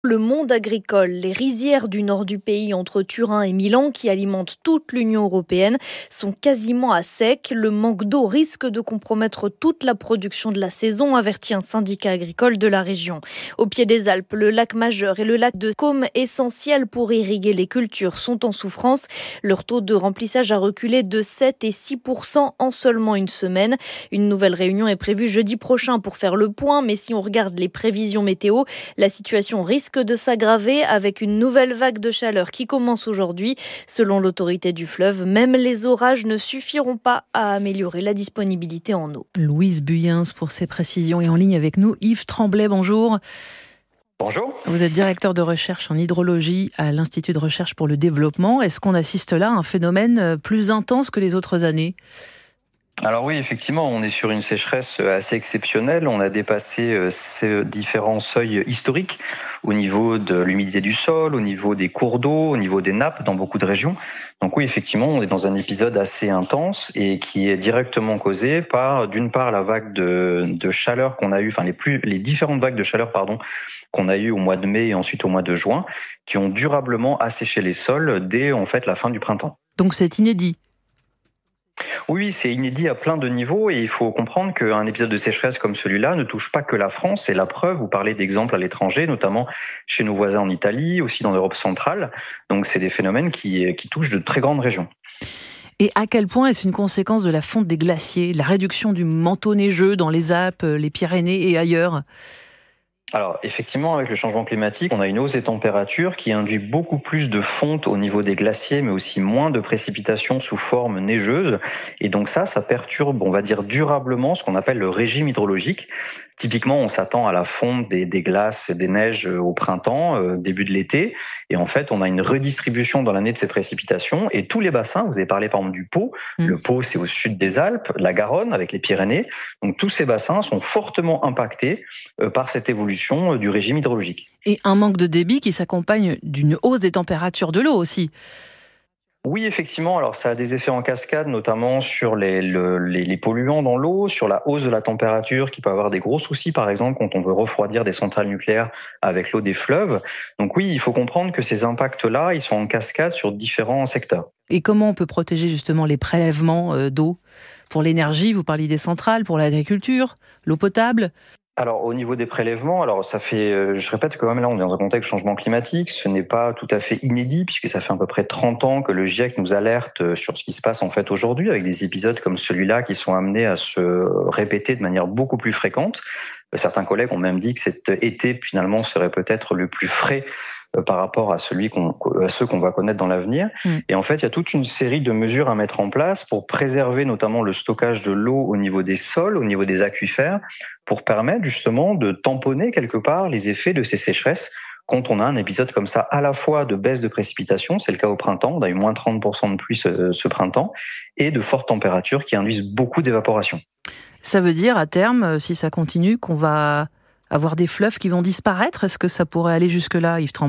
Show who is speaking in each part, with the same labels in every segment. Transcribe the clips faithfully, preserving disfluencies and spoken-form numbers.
Speaker 1: Le monde agricole, les rizières du nord du pays entre Turin et Milan qui alimentent toute l'Union européenne sont quasiment à sec. Le manque d'eau risque de compromettre toute la production de la saison, avertit un syndicat agricole de la région. Au pied des Alpes, le lac Majeur et le lac de Côme, essentiels pour irriguer les cultures, sont en souffrance. Leur taux de remplissage a reculé de sept et six pour cent en seulement une semaine. Une nouvelle réunion est prévue jeudi prochain pour faire le point, mais si on regarde les prévisions météo, la situation risque de s'aggraver avec une nouvelle vague de chaleur qui commence aujourd'hui. Selon l'autorité du fleuve, même les orages ne suffiront pas à améliorer la disponibilité en eau.
Speaker 2: Louise Buyens pour ces précisions, et en ligne avec nous Yves Tremblay, bonjour.
Speaker 3: Bonjour.
Speaker 2: Vous êtes directeur de recherche en hydrologie à l'Institut de recherche pour le développement. Est-ce qu'on assiste là à un phénomène plus intense que les autres années ?
Speaker 3: Alors oui, effectivement, on est sur une sécheresse assez exceptionnelle. On a dépassé ces différents seuils historiques au niveau de l'humidité du sol, au niveau des cours d'eau, au niveau des nappes dans beaucoup de régions. Donc oui, effectivement, on est dans un épisode assez intense et qui est directement causé par, d'une part, la vague de, de chaleur qu'on a eu, enfin les plus, les différentes vagues de chaleur, pardon, qu'on a eues au mois de mai et ensuite au mois de juin, qui ont durablement asséché les sols dès en fait la fin du printemps.
Speaker 2: Donc c'est inédit.
Speaker 3: Oui, c'est inédit à plein de niveaux et il faut comprendre qu'un épisode de sécheresse comme celui-là ne touche pas que la France. C'est la preuve, vous parlez d'exemples à l'étranger, notamment chez nos voisins en Italie, aussi dans l'Europe centrale. Donc c'est des phénomènes qui, qui touchent de très grandes régions.
Speaker 2: Et à quel point est-ce une conséquence de la fonte des glaciers, la réduction du manteau neigeux dans les Alpes, les Pyrénées et ailleurs ?
Speaker 3: Alors effectivement, avec le changement climatique, on a une hausse des températures qui induit beaucoup plus de fonte au niveau des glaciers, mais aussi moins de précipitations sous forme neigeuse. Et donc ça, ça perturbe, on va dire durablement, ce qu'on appelle le régime hydrologique. Typiquement, on s'attend à la fonte des, des glaces, des neiges au printemps, euh, début de l'été. Et en fait, on a une redistribution dans l'année de ces précipitations. Et tous les bassins, vous avez parlé par exemple du Pô. Mmh. Le Pô, c'est au sud des Alpes, la Garonne avec les Pyrénées. Donc tous ces bassins sont fortement impactés euh, par cette évolution du régime hydrologique.
Speaker 2: Et un manque de débit qui s'accompagne d'une hausse des températures de l'eau aussi.
Speaker 3: Oui, effectivement. Alors, ça a des effets en cascade, notamment sur les, le, les, les polluants dans l'eau, sur la hausse de la température, qui peut avoir des gros soucis, par exemple, quand on veut refroidir des centrales nucléaires avec l'eau des fleuves. Donc oui, il faut comprendre que ces impacts-là, ils sont en cascade sur différents secteurs.
Speaker 2: Et comment on peut protéger justement les prélèvements d'eau ? Pour l'énergie, vous parliez des centrales, pour l'agriculture, l'eau potable ?
Speaker 3: Alors au niveau des prélèvements, alors ça fait, je répète quand même là on est dans un contexte de changement climatique, ce n'est pas tout à fait inédit puisque ça fait à peu près trente ans que le GIEC nous alerte sur ce qui se passe en fait aujourd'hui avec des épisodes comme celui-là qui sont amenés à se répéter de manière beaucoup plus fréquente. Certains collègues ont même dit que cet été finalement serait peut-être le plus frais par rapport à celui qu'on, à ceux qu'on va connaître dans l'avenir. Mmh. Et en fait, il y a toute une série de mesures à mettre en place pour préserver notamment le stockage de l'eau au niveau des sols, au niveau des aquifères, pour permettre justement de tamponner quelque part les effets de ces sécheresses quand on a un épisode comme ça, à la fois de baisse de précipitations, c'est le cas au printemps, on a eu moins trente pour cent de pluie ce, ce printemps, et de fortes températures qui induisent beaucoup d'évaporation.
Speaker 2: Ça veut dire à terme, si ça continue, qu'on va avoir des fleuves qui vont disparaître ? Est-ce que ça pourrait aller jusque-là, Yves Tremblay ?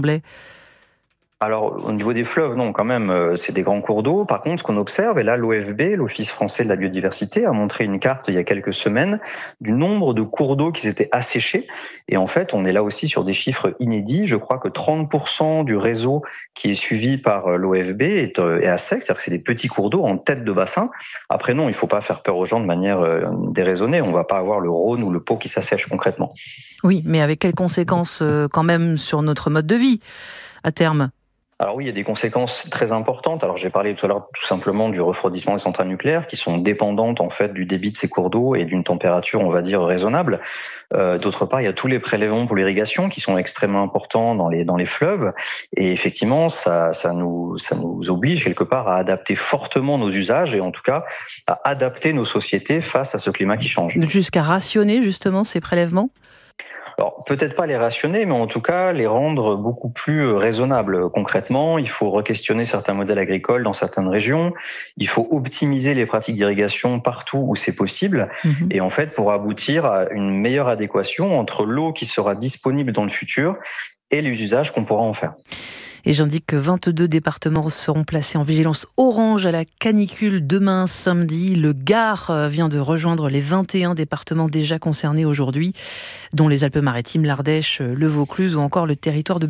Speaker 3: Alors, au niveau des fleuves, non, quand même, c'est des grands cours d'eau. Par contre, ce qu'on observe, et là, l'O F B, l'Office français de la biodiversité, a montré une carte il y a quelques semaines du nombre de cours d'eau qui s'étaient asséchés. Et en fait, on est là aussi sur des chiffres inédits. Je crois que trente pour cent du réseau qui est suivi par l'O F B est, est à sec, c'est-à-dire que c'est des petits cours d'eau en tête de bassin. Après, non, il ne faut pas faire peur aux gens de manière déraisonnée. On ne va pas avoir le Rhône ou le Pô qui s'assèchent concrètement.
Speaker 2: Oui, mais avec quelles conséquences quand même sur notre mode de vie à terme ?
Speaker 3: Alors oui, il y a des conséquences très importantes. Alors j'ai parlé tout à l'heure tout simplement du refroidissement des centrales nucléaires qui sont dépendantes en fait du débit de ces cours d'eau et d'une température, on va dire, raisonnable. Euh, d'autre part, il y a tous les prélèvements pour l'irrigation qui sont extrêmement importants dans les dans les fleuves. Et effectivement, ça ça nous ça nous oblige quelque part à adapter fortement nos usages et en tout cas à adapter nos sociétés face à ce climat qui change.
Speaker 2: Jusqu'à rationner justement ces prélèvements ?
Speaker 3: Alors, peut-être pas les rationner, mais en tout cas, les rendre beaucoup plus raisonnables. Concrètement, il faut re-questionner certains modèles agricoles dans certaines régions. Il faut optimiser les pratiques d'irrigation partout où c'est possible. Mmh. Et en fait, pour aboutir à une meilleure adéquation entre l'eau qui sera disponible dans le futur et les usages qu'on pourra en faire.
Speaker 2: Et j'indique que vingt-deux départements seront placés en vigilance orange à la canicule demain samedi. Le Gard vient de rejoindre les vingt et un départements déjà concernés aujourd'hui, dont les Alpes-Maritimes, l'Ardèche, le Vaucluse ou encore le territoire de